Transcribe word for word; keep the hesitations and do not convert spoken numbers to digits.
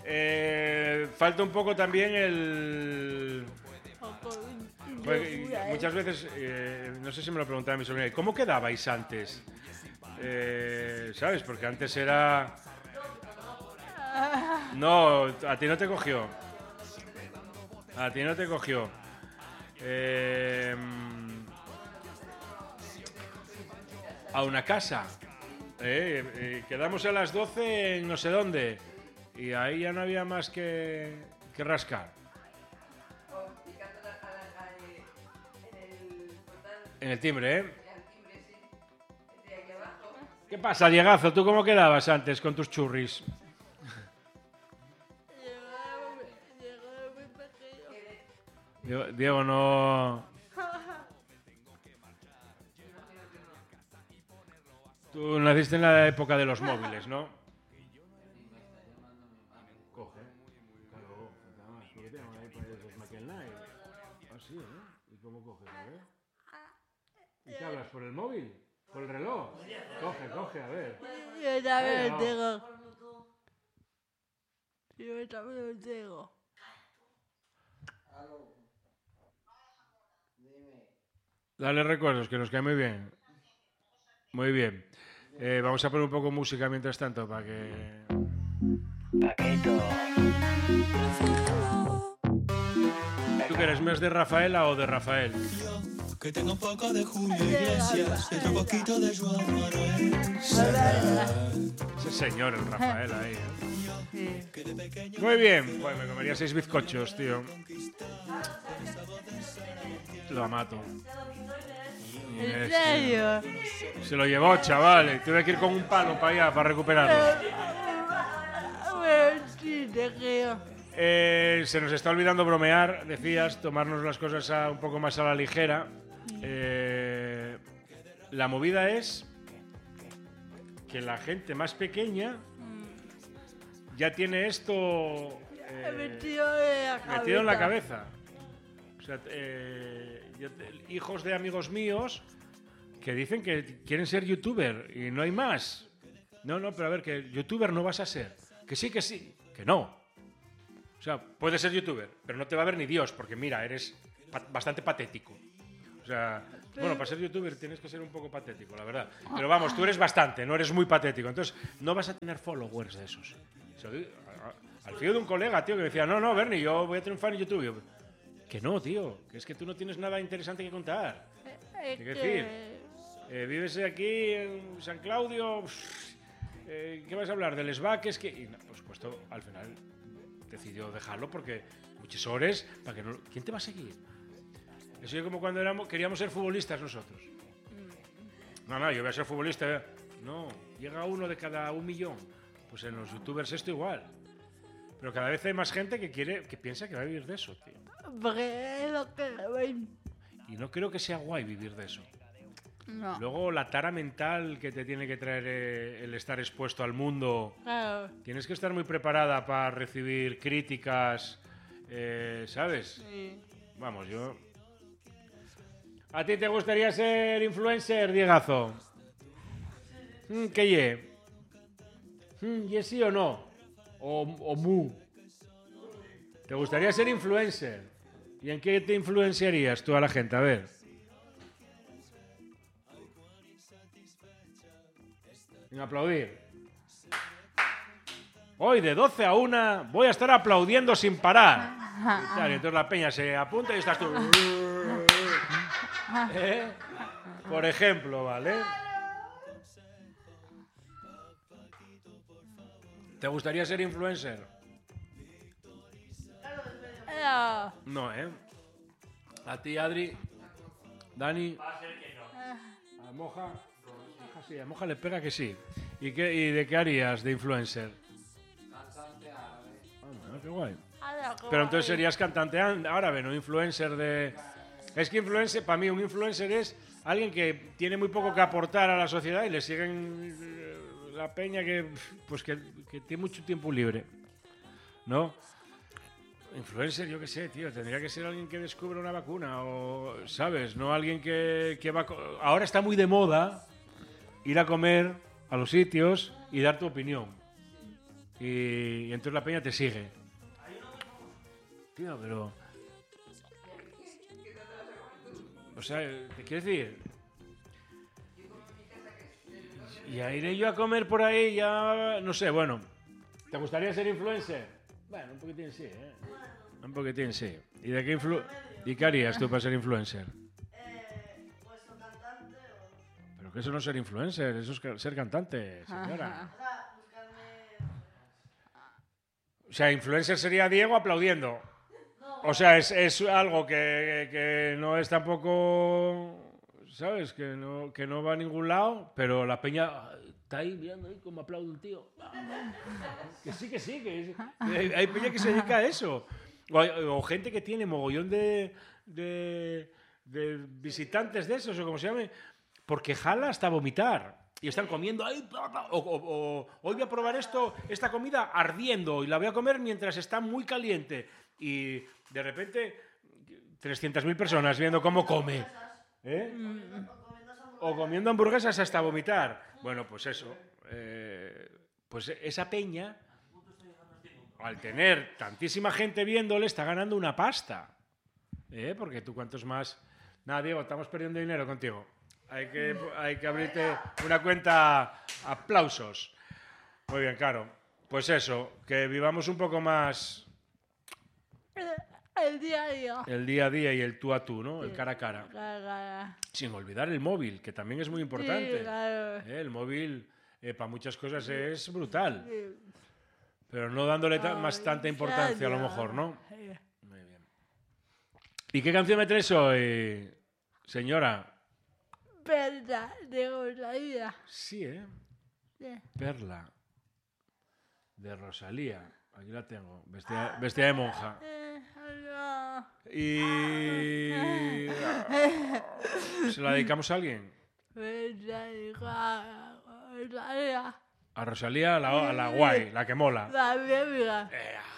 Eh, falta un poco también el... Pues, muchas veces, eh, no sé si me lo preguntaba mi sobrina, ¿cómo quedabais antes? Eh, ¿Sabes? Porque antes era... No, a ti no te cogió. A ti no te cogió. Eh, a una casa. Eh, eh, quedamos a las doce en no sé dónde. Y ahí ya no había más que, que rascar. En el timbre, ¿eh? ¿Qué pasa, Diegazo? ¿Tú cómo quedabas antes con tus churris? Diego, Diego no... Tú naciste en la época de los móviles, ¿no? Coge. Claro, nada más. ¿Por qué te llaman ahí para esos McKenna? Así, ¿eh? ¿Y cómo coges? A ver. ¿Y qué hablas? ¿Por el móvil? ¿Por el reloj? Coge, coge, a ver. Yo también lo tengo. Yo también lo tengo. Dale recuerdos, que nos cae muy bien. Muy bien. Eh, vamos a poner un poco de música mientras tanto para que... Paqueto. ¿Tú que eres más de Rafaela o de Rafael? Que tenga un poco de Julio Iglesias, otro poquito de Joan Manuel. Ese señor, el Rafael ahí. ¿eh? Muy bien. Pues me comería seis bizcochos, tío. Lo mato. ¿En serio? Se lo llevó, chaval. Tuve que ir con un palo para allá para recuperarlo. Bueno, sí, te creo. Eh, se nos está olvidando bromear, decías, tomarnos las cosas a, un poco más a la ligera. Eh, la movida es que la gente más pequeña ya tiene esto eh, metido, en la metido en la cabeza. O sea, eh, yo, hijos de amigos míos que dicen que quieren ser youtuber y no hay más. No, no, pero a ver, que youtuber no vas a ser. Que sí, que sí, que no. O sea, puedes ser youtuber, pero no te va a ver ni Dios, porque mira, eres pa- bastante patético. O sea, bueno, para ser youtuber tienes que ser un poco patético, la verdad. Pero vamos, tú eres bastante, no eres muy patético. Entonces, no vas a tener followers de esos. O sea, al fío de un colega, tío, que decía, no, no, Bernie, yo voy a triunfar en YouTube. Yo, que no, tío, que es que tú no tienes nada interesante que contar. Es ¿Qué decir? Eh, vives aquí en San Claudio, eh, ¿qué vas a hablar? ¿Del S B A C? Es que, y, no, por supuesto, al final decidió dejarlo porque muchas horas, para que no, ¿quién te va a seguir? Eso es como cuando éramos, queríamos ser futbolistas nosotros. No, no, yo voy a ser futbolista. No, llega uno de cada un millón. Pues en los youtubers esto igual. Pero cada vez hay más gente que quiere, que piensa que va a vivir de eso, tío. Porque es lo que ven. Y no creo que sea guay vivir de eso. No. Luego la tara mental que te tiene que traer eh, el estar expuesto al mundo. Claro. Tienes que estar muy preparada para recibir críticas, eh, ¿sabes? Sí. Vamos, yo... ¿A ti te gustaría ser influencer, Diegazo? Mm, ¿Qué ye? Mm, ¿Ye sí o no? O, o mu. ¿Te gustaría ser influencer? ¿Y en qué te influenciarías tú a la gente? A ver. En aplaudir. Hoy de doce a una voy a estar aplaudiendo sin parar. Y tal, y entonces la peña se apunta y estás tú. ¿Eh? Por ejemplo, ¿vale? ¿Te gustaría ser influencer? No. No, ¿eh? A ti, Adri, Dani. Va a ser que no. A Moja. Moja sí, a Moja le pega que sí. ¿Y, qué, y de qué harías de influencer? Cantante árabe. Ah, qué guay. Pero entonces serías cantante árabe, no influencer de... Es que influencer, para mí un influencer es alguien que tiene muy poco que aportar a la sociedad y le siguen la peña que, pues que, que tiene mucho tiempo libre, ¿no? Influencer, yo qué sé, tío, tendría que ser alguien que descubra una vacuna o, ¿sabes? No alguien que, que va... Ahora está muy de moda ir a comer a los sitios y dar tu opinión. y, y entonces la peña te sigue. Tío, pero... O sea, te quiero decir... Ya iré yo a comer por ahí, ya... No sé, bueno. ¿Te gustaría ser influencer? Bueno, un poquitín sí, ¿eh? Un poquitín sí. ¿Y de qué influ... ¿Y qué harías tú para ser influencer? Eh, pues o cantante o... Pero que eso no es ser influencer, eso es ca- ser cantante, señora. O sea, buscarme... O sea, influencer sería Diego aplaudiendo. O sea, es, es algo que, que no es tampoco... ¿Sabes? Que no, que no va a ningún lado, pero la peña está ahí mirando ahí como aplaude un tío. Que sí, que sí, que, es- que hay, hay peña que se dedica a eso. O, hay- o gente que tiene mogollón de, de, de visitantes de esos, o como se llame, porque jala hasta vomitar. Y están comiendo ahí, pa, pa, o, o- o hoy voy a probar esto, esta comida ardiendo y la voy a comer mientras está muy caliente. Y de repente, trescientas mil personas viendo cómo come. ¿Eh? O comiendo hamburguesas hasta vomitar. Bueno, pues eso. eh, pues esa peña, al tener tantísima gente viéndole, está ganando una pasta. ¿Eh? Porque tú cuantos más... Nada, Diego, estamos perdiendo dinero contigo. Hay que, hay que abrirte una cuenta. Aplausos. Muy bien, claro. Pues eso, que vivamos un poco más El día a día. el día a día y el tú a tú, ¿no? El cara a cara. Cara, cara. Sin olvidar el móvil, que también es muy importante. Sí, claro. ¿Eh? El móvil eh, para muchas cosas es brutal, Sí. pero no dándole ta- más Ay, tanta importancia a lo ya. mejor, ¿no? Sí. Muy bien. ¿Y qué canción me traes hoy, señora? Perla de Rosalía. Sí, ¿eh? Sí. Perla, de Rosalía. Aquí la tengo, vestida, vestida de monja. Eh, no. Y... ¿Se la dedicamos a alguien? Perla de Rosalía. A Rosalía, a la, a la guay, la que mola. La bebida. Eh,